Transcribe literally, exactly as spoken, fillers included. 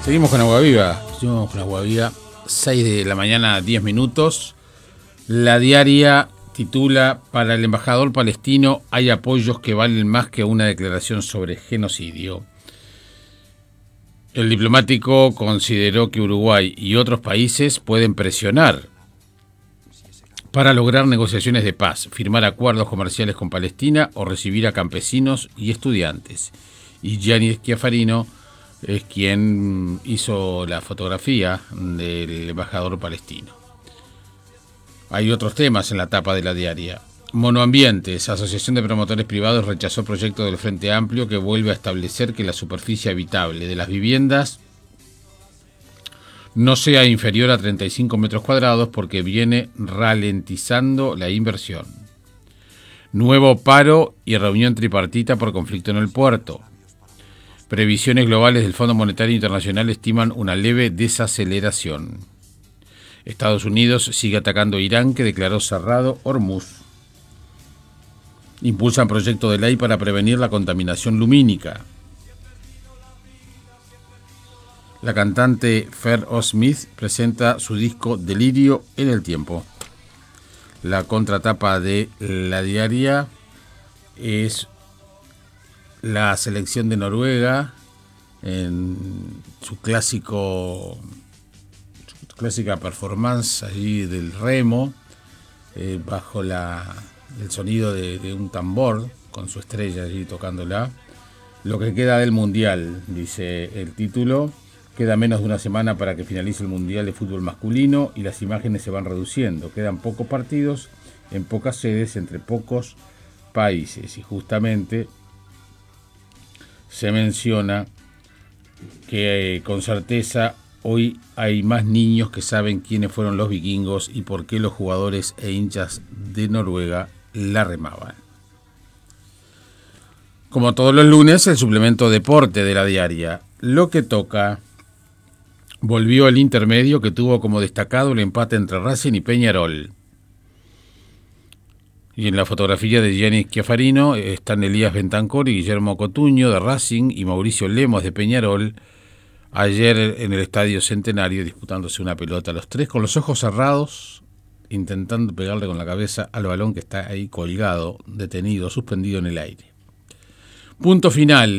Seguimos con Agua Viva, seguimos con Agua Viva, seis de la mañana, diez minutos. La diaria titula: para el embajador palestino hay apoyos que valen más que una declaración sobre genocidio. El diplomático consideró que Uruguay y otros países pueden presionar para lograr negociaciones de paz, firmar acuerdos comerciales con Palestina o recibir a campesinos y estudiantes. Y Gianni Schiafarino es quien hizo la fotografía del embajador palestino. Hay otros temas en la tapa de la diaria. Monoambientes. Asociación de Promotores Privados rechazó proyecto del Frente Amplio que vuelve a establecer que la superficie habitable de las viviendas no sea inferior a treinta y cinco metros cuadrados porque viene ralentizando la inversión. Nuevo paro y reunión tripartita por conflicto en el puerto. Previsiones globales del Fondo Monetario Internacional estiman una leve desaceleración. Estados Unidos sigue atacando a Irán, que declaró cerrado Hormuz. Impulsan proyecto de ley para prevenir la contaminación lumínica. La cantante Fer O. Smith presenta su disco Delirio en el Tiempo. La contratapa de la diaria es la selección de Noruega en su clásico, su clásica performance allí del remo, eh, bajo la, el sonido de, de un tambor, con su estrella allí tocándola. Lo que queda del Mundial, dice el título. Queda menos de una semana para que finalice el Mundial de Fútbol Masculino y las imágenes se van reduciendo. Quedan pocos partidos en pocas sedes entre pocos países. Y justamente se menciona que eh, con certeza hoy hay más niños que saben quiénes fueron los vikingos y por qué los jugadores e hinchas de Noruega la remaban. Como todos los lunes, el suplemento deporte de la diaria. Lo que toca. Volvió el intermedio que tuvo como destacado el empate entre Racing y Peñarol. Y en la fotografía de Gianni Schiafarino están Elías Bentancor y Guillermo Cotuño de Racing y Mauricio Lemos de Peñarol, ayer en el Estadio Centenario disputándose una pelota, los tres con los ojos cerrados, intentando pegarle con la cabeza al balón que está ahí colgado, detenido, suspendido en el aire. Punto final.